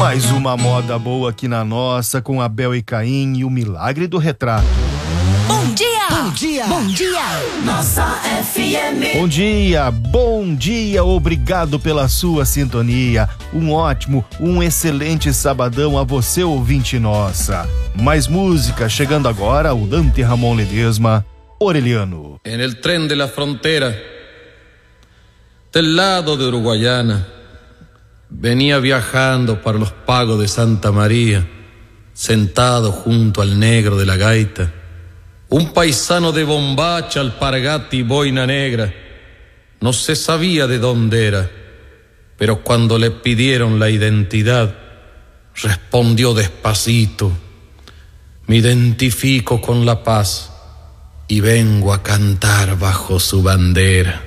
Mais uma moda boa aqui na nossa, com Abel e Caim e o milagre do retrato. Bom dia! Bom dia! Bom dia! Nossa FM. Bom dia, obrigado pela sua sintonia. Um ótimo, um excelente sabadão a você, ouvinte nossa. Mais música, chegando agora, o Dante Ramon Ledesma, Orelhano. En el tren de la frontera, del lado de Uruguayana, venía viajando para los pagos de Santa María, sentado junto al negro de la gaita, un paisano de bombacha, alpargata y boina negra. No se sabía de dónde era, pero cuando le pidieron la identidad, respondió despacito: me identifico con la paz y vengo a cantar bajo su bandera.